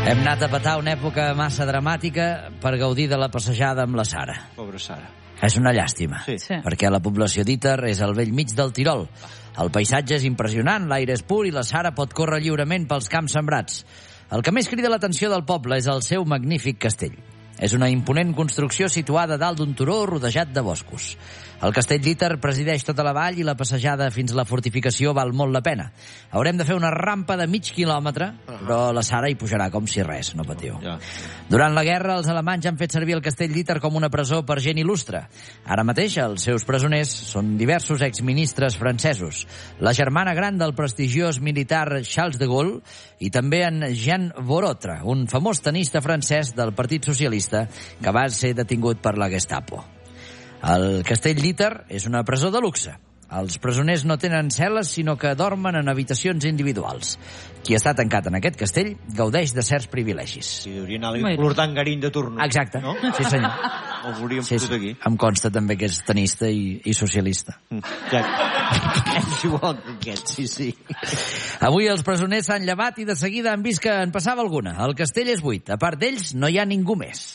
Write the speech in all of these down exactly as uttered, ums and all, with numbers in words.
Hem anat a petar una època massa dramàtica per gaudir de la passejada amb la Sara. Pobra Sara. És una llàstima, sí. Sí. perquè la població d'Íter és al bell mig del Tirol. El paisatge és impressionant, l'aire és pur i la Sara pot córrer lliurement pels camps sembrats. El que més crida l'atenció del poble és el seu magnífic castell. És una imponent construcció situada dalt d'un turó rodejat de boscos. El castell d'Íter presideix tota la vall i la passejada fins a la fortificació val molt la pena. Haurem de fer una rampa de mig quilòmetre, però la Sara hi pujarà com si res, no patiu. Ja. Durant la guerra, els alemanys han fet servir el castell d'Íter com una presó per gent il·lustre. Ara mateix, els seus presoners són diversos exministres francesos. La germana gran del prestigiós militar Charles de Gaulle i també en Jean Borotre, un famós tenista francès del Partit Socialista que va ser detingut per la Gestapo. El castell d'Íter és una presó de luxe. Els presoners no tenen cel·les, sinó que dormen en habitacions individuals. Qui està tancat en aquest castell gaudeix de certs privilegis. Sí, hauria anar l'Urdan Garín de turno. Exacte, no? Sí senyor. El hauríem Sí, fotut sí. aquí. Em consta també que és tenista i, i socialista. Ja. És igual que aquest, sí, sí. Avui els presoners s'han llevat i de seguida han vist que en passava alguna. El castell és buit. A part d'ells, no hi ha ningú més.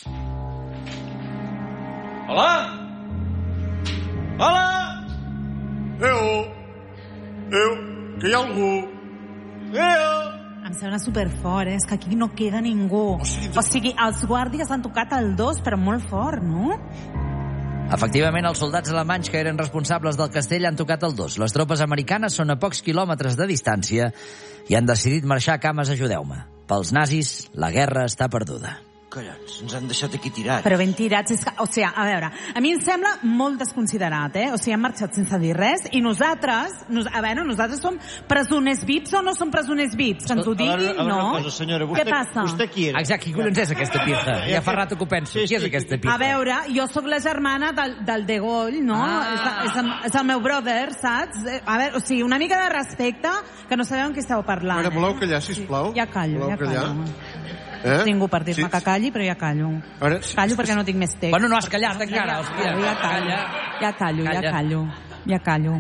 Hola? Hola? Eo! Eo! Que hi ha algú? Eo! Em sembla superfort, eh? És que aquí no queda ningú. O sigui, O sigui, els guàrdies han tocat el dos, però molt fort, no? Efectivament, els soldats alemanys que eren responsables del castell han tocat el dos. Les tropes americanes són a pocs quilòmetres de distància i han decidit marxar a cames, ajudeu-me. Pels nazis, la guerra està perduda. Collons, ens han deixat aquí tirats. Però ben tirats, és que, o sigui, a veure, a mi em sembla molt desconsiderat, eh? O sigui, han marxat sense dir res, i nosaltres, nos, a veure, nosaltres som presoners V I Ps o no som presoners V I Ps? Que ens ho A veure, diguin, a veure no? una cosa, senyora, vostè, Què passa? vostè qui era? Exacte, qui collons és aquesta pija? Ja fa rato que ho penso. Sí, Qui és sí. aquesta pija? A veure, jo sóc la germana del, del De Gaulle, no? Ah. És, és, el, és el meu brother, saps? Eh, A veure, o sigui, una mica de respecte, que no sabeu en què esteu A parlant. veure, voleu callar, sisplau? Ja callo, Voleu ja callo. Eh? Ningú per dir-me Sí. que calli, però ja callo. A veure, si- Callo perquè no tinc més text. Bueno, no has callat encara, hòstia. Ja callo, ja callo, ja Calla. callo. Ja callo.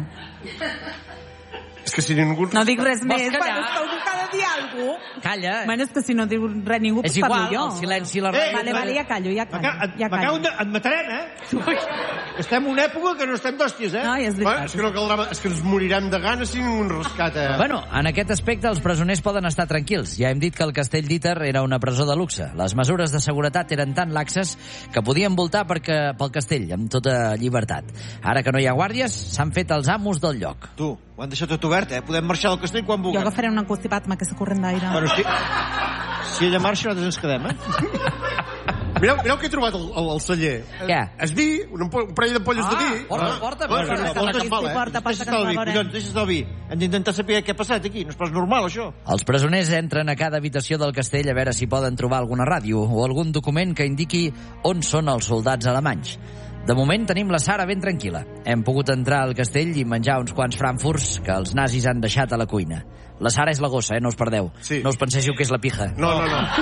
És que si ningú... No dic res Vols més. callar? Bueno, és que heu dit que ha de dir alguna cosa. Calla. Bueno, és que si no diu res ningú, És pues parlo igual, jo. el silenci i la Eh, regla. Vale, vale, ja callo, ja callo. M'aca- Ja M'acabo callo. de... Et matarem, eh? Estem en una època que no estem d'hòsties, eh? No, ja és Bueno, és que veritat. no caldrà... És que ens morirem de gana si ningú ens rescata. Bueno, en aquest aspecte els presoners poden estar tranquils. Ja hem dit que el castell d'Íter era una presó de luxe. Les mesures de seguretat eren tan laxes que podien voltar perquè, pel castell amb tota llibertat. Ara que no hi ha guàrdies, s'han fet els amos del lloc. Tu, ho han deixat tot obert, eh? Podem marxar del castell quan Jo vulguem. agafaré una constipat amb aquesta corrent d'aire. Bueno, si, si ella marxa, nosaltres ens quedem, eh? Mireu, mireu què he trobat al, al, al celler. Què? És vi, un, ampo- un parell d'ampolles de vi. porta, porta, Bueno, porta. no, Porta, porta, porta, mal, eh? porta, porta, Deixa's que del ens vi, veurem. collons, deixa's del vi. Hem d'intentar saber què ha passat aquí. No és pas normal, això. Els presoners entren a cada habitació del castell a veure si poden trobar alguna ràdio o algun document que indiqui on són els soldats alemanys. De moment tenim la Sara ben tranquil·la. Hem pogut entrar al castell i menjar uns quants frankfurts que els nazis han deixat a la cuina. La Sara és la gossa, eh? No us perdeu. Sí. No us penséssiu que és la pija. No, no, no.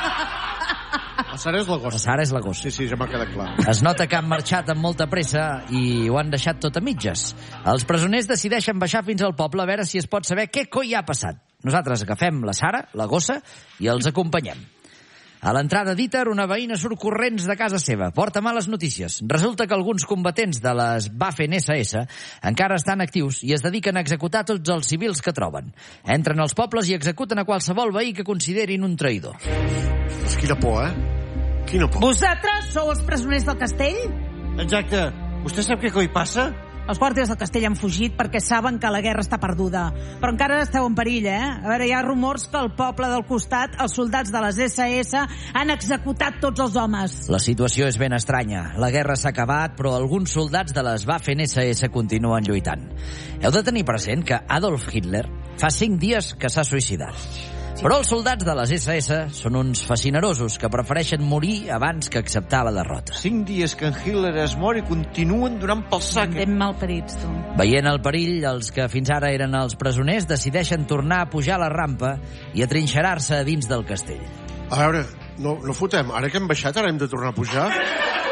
La Sara és la La gossa. Sara és la gossa. Sí, sí, ja m'ha quedat clar. Es nota que han marxat amb molta pressa i ho han deixat tot a mitges. Els presoners decideixen baixar fins al poble a veure si es pot saber què coi ha passat. Nosaltres agafem la Sara, la gossa, i els acompanyem. A l'entrada d'Íter, una veïna surt corrents de casa seva. Porta males notícies. Resulta que alguns combatents de les Waffen essa essa encara estan actius i es dediquen a executar tots els civils que troben. Entren als pobles i executen a qualsevol veí que considerin un traïdor. Pues quina por, eh? Quina por. Vosaltres sou els presoners del castell? Exacte. Vostè sap què coi passa? Els guàrdies del castell han fugit perquè saben que la guerra està perduda. Però encara esteu en perill, eh? A veure, hi ha rumors que al poble del costat els soldats de les essa essa han executat tots els homes. La situació és ben estranya. La guerra s'ha acabat, però alguns soldats de les Waffen essa essa continuen lluitant. Heu de tenir present que Adolf Hitler fa cinc dies que s'ha suïcidat. Però els soldats de les essa essa són uns fascinerosos que prefereixen morir abans que acceptar la derrota. Cinc dies que en Hitler es mor i continuen donant pel sac. Estem malparits, tu. Veient el perill, els que fins ara eren els presoners decideixen tornar a pujar la rampa i a trinxerar-se a dins del castell. A veure, no, no fotem. Ara que hem baixat, ara hem de tornar a pujar?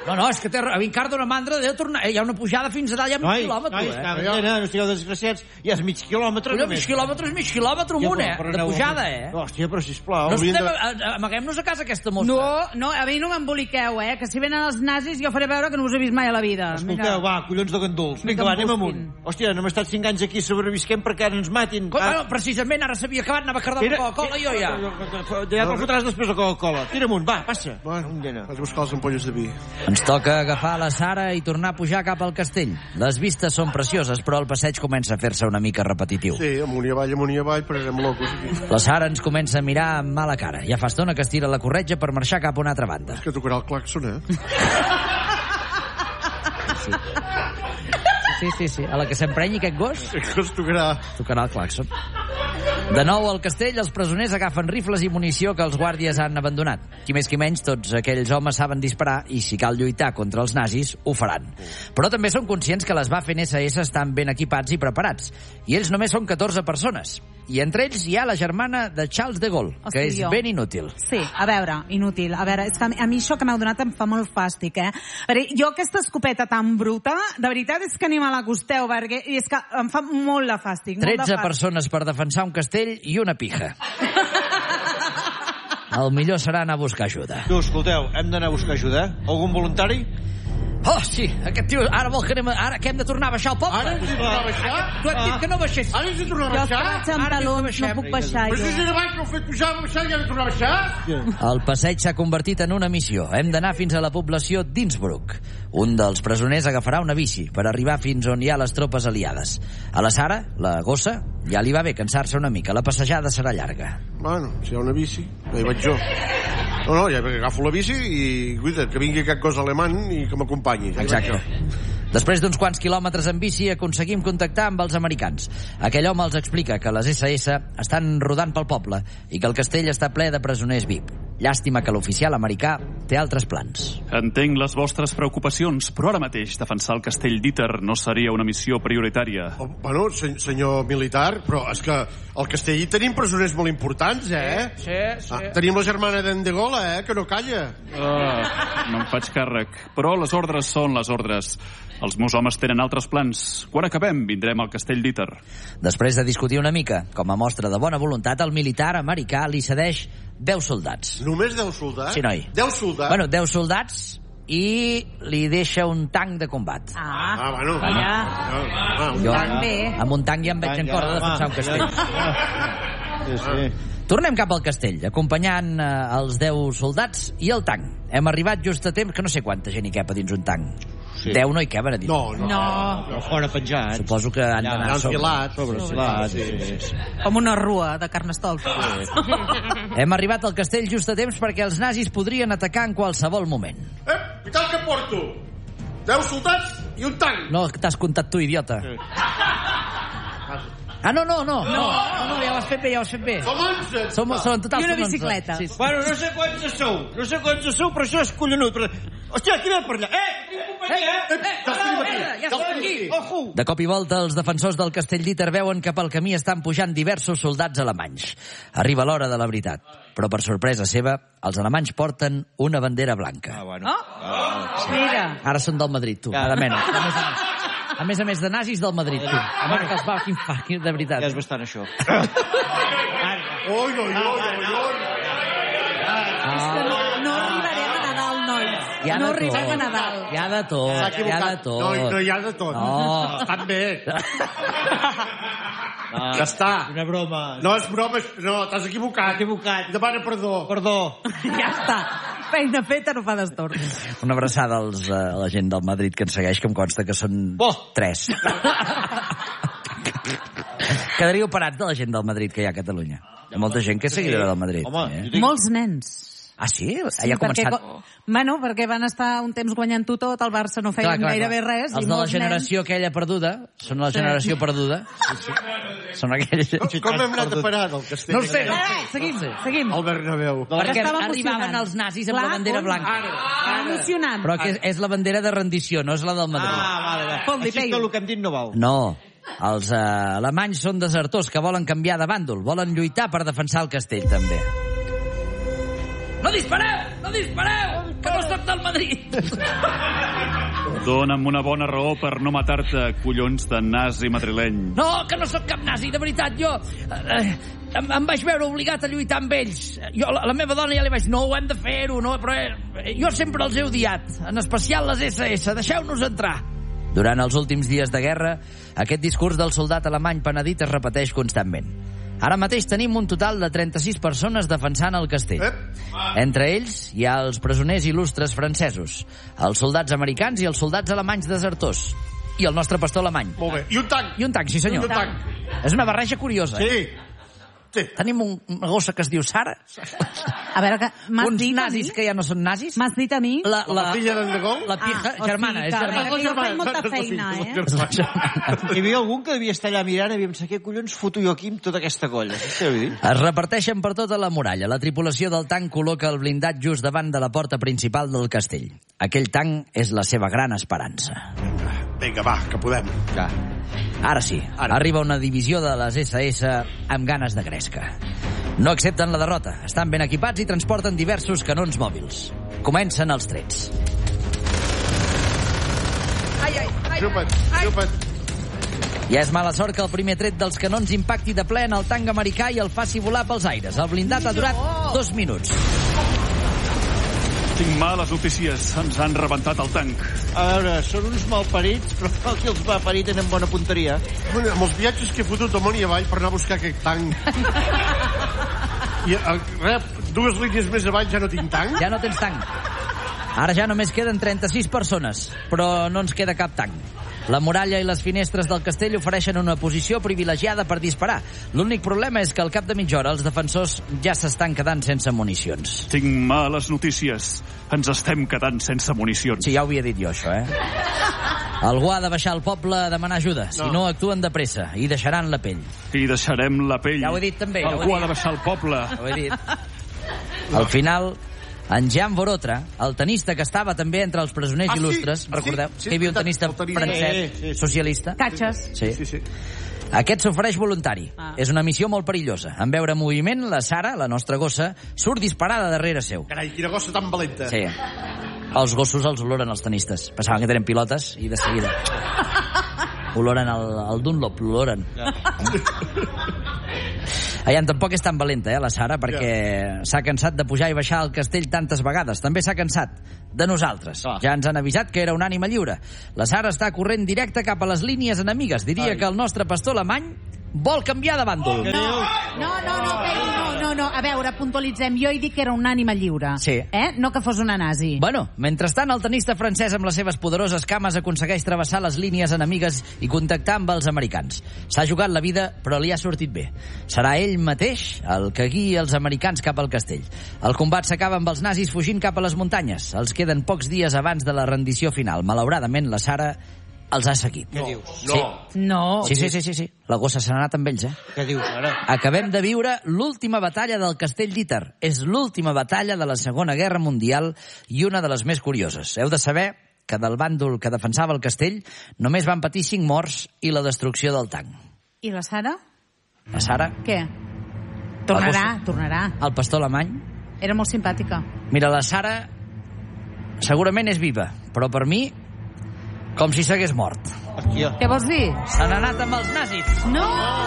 No, no, és que té... a Vincar d'una mandra deu tornar... Hi ha una pujada fins a dalt, hi ha mig Nois, quilòmetre, nois, eh? nois, no, no estigueu desgraciats. Ja és mig quilòmetre. Allò, mig quilòmetre és mig quilòmetre amunt, eh? De pujada, eh? Hòstia, però sisplau. No hauríem estem... de- Amaguem-nos a casa aquesta mosca. No, no, a mi no m'emboliqueu, eh? Que si venen els nazis jo faré veure que no us he vist mai a la vida. Escolteu, va, collons de ganduls. Vinga, Que va, em anem busquin. amunt. Hòstia, no hem estat cinc anys aquí sobrevisquem perquè ara ens matin. Com, bueno, precisament, ara s'havia acabat, anava a cardar la Coca-Cola i jo ja. Ja te'l fotràs després de Coca-Cola. Tira amunt, va, passa. Bueno, Nena. vaig buscar les ampolles de vi. Ens toca agafar la Sara i tornar a pujar cap al castell. Les vistes són precioses, però el passeig comença a fer-se una mica repetitiu. Sí, amunt i avall, amunt i avall, pararem locos aquí. La Sara ens comença a mirar amb mala cara. Ja fa estona que estira la corretja per marxar cap a una altra banda. És que tocarà el claxon, eh? Sí, sí, sí. A la que s'emprenyi aquest gos, Sí que es tocarà. tocarà el claxon. De nou al castell, els presoners agafen rifles i munició que els guàrdies han abandonat. Qui més qui menys, tots aquells homes saben disparar i si cal lluitar contra els nazis, ho faran. Però també són conscients que les Waffen essa essa estan ben equipats i preparats. I ells només són catorze persones. I entre ells hi ha la germana de Charles de Gaulle, Hosti, que és jo. ben inútil. Sí, a veure, inútil. A veure, és que a mi, a mi això que m'heu donat em fa molt fàstic, eh? A veure, jo aquesta escopeta tan bruta, de veritat és que ni me l'acosteu, perquè i és que em fa molt de fàstic. molt de tretze fàstic. persones per defensar un castell i una pija. El millor serà anar a buscar ajuda. Tu, escolteu, hem d'anar a buscar ajuda, eh? Algun voluntari? Oh, sí, aquest tio, ara vol que anem, a- ara que hem de tornar a baixar al poble. Ara ens hi tornar a baixar? Tu has dit que no baixés. Ara ens hi tornar a Jo és que baixar? vaig amb Ara diu que talons, no baixem. puc baixar Però si jo. és abans que heu fet pujar, baixar i ara tornar a baixar? El passeig s'ha convertit en una missió. Hem d'anar fins a la població d'Innsbruck. Un dels presoners agafarà una bici per arribar fins on hi ha les tropes aliades. A la Sara, la gossa, ja li va bé cansar-se una mica. La passejada serà llarga. Bueno, si hi ha una bici, ja hi vaig jo. No, no, ja agafo la bici i, cuida, que vingui aquest gos alemany i que m'acompanyi. Ja hi vaig Exacte. jo. Després d'uns quants quilòmetres en bici aconseguim contactar amb els americans. Aquell home els explica que les essa essa estan rodant pel poble i que el castell està ple de presoners V I P. Llàstima que l'oficial americà té altres plans. Entenc les vostres preocupacions, però ara mateix defensar el castell d'Iter no seria una missió prioritària. Oh, bueno, sen senyor militar, però és que al castell hi tenim presoners molt importants, eh? Sí, sí. Ah, tenim la germana d'en de Gaulle, eh? Que no calla. Ah, no em faig càrrec, però les ordres són les ordres. Els meus homes tenen altres plans. Quan acabem, vindrem al castell d'Iter. Després de discutir una mica, com a mostra de bona voluntat, el militar americà li cedeix deu soldats. Només deu soldats? Sí, noi. Deu soldats? Bueno, deu soldats i li deixa un tanc de combat. Ah, Ah, bueno. allà. Ah, un Jo, tanc. Bé. amb un tanc ja em veig en cor de defensar un castell. Sí, sí. Tornem cap al castell, acompanyant eh, els deu soldats i el tanc. Hem arribat just a temps, que no sé quanta gent hi cap a dins un tanc. Sí. Deu no hi caben a dins. No, no. No, No, fora penjats. Suposo que han Ja, d'anar Han sobre. filat. Sobre, filat, sí, sí, sí. com una rua de carnestoltes. Hem arribat al castell just a temps perquè els nazis podrien atacar en qualsevol moment. Eh, i tal que porto? Deu soldats i un tanc. No, t'has comptat tu, idiota. Ah, no, no, no. No, no, no ja ho has fet bé, ja ho has fet bé. Som onze. Som, són en total I una són onze. bicicleta. Sí, sí. Bueno, no sé quants sou, no sé quants sou, però això és collonut. Però... Hòstia, qui ve per allà? Eh, tinc companyia, eh? Eh, ja estem aquí. ja estem aquí. Ojo! De cop i volta, els defensors del castell d'Iter veuen que pel camí estan pujant diversos soldats alemanys. Arriba l'hora de la veritat. Però, per sorpresa seva, els alemanys porten una bandera blanca. Ah, bueno. Oh, mira. Ara són del Madrid, tu, Ja. cada mena. A més a més. A més a més de nazis del Madrid, tu. A més que els va, quin fa, quin- de veritat. Ja és bastant, això. Oi, oi, oi, oi, oi. No, no arribarem a Nadal, nois. Hi ha no de arribem tot. a Nadal. Hi ha de tot. S'ha Hi ha de equivocat. tot. No, no hi ha de tot. No. Estan bé. Ah, Ja està. Una broma. No és broma, és- no, t'has equivocat. equivocat. Demana perdó. Perdó. Ja està. Feina feta no fa destorn. Una abraçada als, uh, a la gent del Madrid que ens segueix, que em consta que són Bo. tres. Quedaríeu parats de la gent del Madrid que hi ha a Catalunya. Hi ha molta gent que és seguidora del Madrid. Home, eh? jo dic- Molts nens. Ah, sí? Sí, ja ha perquè, començat... co- bueno, perquè van estar un temps guanyant-ho tot, el Barça no feien gairebé res. Els i de la molts generació aquella perduda, són la Sí. generació perduda. Sí, sí. Són aquells... Com, com hem anat a parar del castell? No ho sé, no ho nens. sé. Ah, seguim, seguim. Al Bernabéu. Perquè estava arribaven emocionant. els nazis amb Clar, la bandera on? blanca. Ara, emocionant. Però que és, és la bandera de rendició, no és la del Madrid. Ah, vale, vale. Fot-li Així és pell. que el que hem dit no val. No, els eh, alemanys són desertors que volen canviar de bàndol, volen lluitar per defensar el castell, també. No dispareu! No dispareu! Que no soc del Madrid! Dóna'm una bona raó per no matar-te, collons de nazi madrileny. No, que no sóc cap nazi, de veritat, jo... Eh, em, em vaig veure obligat a lluitar amb ells. Jo, la, la meva dona ja li vaig dir, no, ho hem de fer-ho, no, però eh, jo sempre els he odiat, en especial les esse esse, deixeu-nos entrar. Durant els últims dies de guerra, aquest discurs del soldat alemany penedit es repeteix constantment. Ara mateix tenim un total de trenta-sis persones defensant el castell. Entre ells hi ha els presoners il·lustres francesos, els soldats americans i els soldats alemanys desertors, i el nostre pastor alemany. Molt bé. I un tanc. I un tanc, sí senyor. I un tanc. És una barreja curiosa. Sí. Eh? Sí. Tenim un, una gossa que es diu Sara. A veure, que m'has Uns dit a mi? nazis que ja no són nazis. M'has dit a mi? La, La filla d'en de Gaulle? La pija, Ah, o germana, sigui és que- germana. que jo faig molta feina, eh? Hi havia algun que devia estar allà mirant i aviam, què collons foto jo aquí amb tota aquesta colla. Saps què vull dir? Es reparteixen per tota la muralla. La tripulació del tanc col·loca el blindat just davant de la porta principal del castell. Aquell tanc és la seva gran esperança. Vinga, va, que podem. Ja. Ara sí, Ara. arriba una divisió de les esse esse amb ganes de gresca. No accepten la derrota, estan ben equipats i transporten diversos canons mòbils. Comencen els trets. Ai, ai, ai, Xupa't, ai. xupa't. Ja és mala sort que el primer tret dels canons impacti de ple en el tanc americà i el faci volar pels aires. El blindat ha durat dos minuts. Tinc males notícies. Ens han rebentat el tanc. A veure, són uns malparits, però el que els va parir tenen bona punteria. Bueno, amb els viatges que he fotut amunt i avall per anar a buscar aquest tanc. I el, res, dues línies més avall ja no tinc tanc. Ja no tens tanc. Ara ja només queden trenta-sis persones, però no ens queda cap tanc. La muralla i les finestres del castell ofereixen una posició privilegiada per disparar. L'únic problema és que al cap de mitja hora els defensors ja s'estan quedant sense municions. Tinc males notícies. Ens estem quedant sense municions. Sí, ja ho havia dit jo, això, eh? Algú ha de baixar al poble a demanar ajuda. Si no, actuen de pressa i deixaran la pell. I deixarem la pell. Ja ho he dit també, ja ho he Algú ha dit. de baixar al poble. Ho he dit. Al final, en Jean Borotra, el tenista que estava també entre els presoners Ah, sí? il·lustres, Sí, recordeu sí, que hi havia un tenista el tenista. francès, Sí, sí, sí. socialista? Catxes. Sí. Sí, sí. Aquest s'ofereix voluntari. Ah. És una missió molt perillosa. En veure moviment, la Sara, la nostra gossa, surt disparada darrere seu. Carai, quina gossa tan valenta. Sí. Els gossos els oloren els tenistes. Pensaven que tenen pilotes i de seguida oloren el, el Dunlop, l'oloren. Aviam, tampoc és tan valenta, eh, la Sara, perquè s'ha cansat de pujar i baixar al castell tantes vegades. També s'ha cansat de nosaltres. Ah. Ja ens han avisat que era un ànima lliure. La Sara està corrent directe cap a les línies enemigues. Diria Ai. que el nostre pastor alemany vol canviar de bàndol. Què diu? No, no, no, Pei, no, no, no. A veure, puntualitzem. Jo he dit que era una ànima lliure. Sí. Eh? No que fos una nazi. Bueno, mentrestant, el tenista francès amb les seves poderoses cames aconsegueix travessar les línies enemigues i contactar amb els americans. S'ha jugat la vida, però li ha sortit bé. Serà ell mateix el que guiï els americans cap al castell. El combat s'acaba amb els nazis fugint cap a les muntanyes. Els queden pocs dies abans de la rendició final. Malauradament, la Sara els ha seguit. Què dius? No. Sí. No. Sí, sí, sí, sí, sí. La gossa se n'ha anat amb ells, eh? Què dius, ara? Acabem de viure l'última batalla del castell d'Íter. És l'última batalla de la Segona Guerra Mundial i una de les més curioses. Heu de saber que del bàndol que defensava el castell només van patir cinc morts i la destrucció del tanc. I la Sara? La Sara, Què? Tornarà, gossa. tornarà. el pastor alemany... Era molt simpàtica. Mira, la Sara segurament és viva, però per mi com si s'hagués mort. Hòstia. Què vols dir? Se n'ha anat amb els nazis. No!